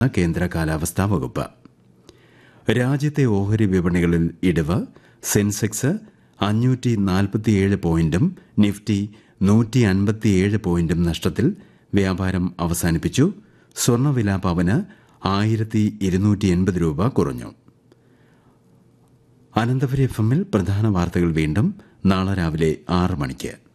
കേന്ദ്ര കാലാവസ്ഥാ വകുപ്പ്. രാജ്യത്തെ ഓഹരി വിപണികളിൽ ഇടിവ്. സെൻസെക്സ് 547 പോയിന്റും നിഫ്റ്റി 157 പോയിന്റും നഷ്ടത്തിൽ വ്യാപാരം അവസാനിപ്പിച്ചു. സ്വർണ്ണവില പവന് 1280 രൂപ കുറഞ്ഞു. അനന്തപുരി FM-ൽ പ്രധാന വാർത്തകൾ വീണ്ടും നാളെ രാവിലെ 6 മണിക്ക്.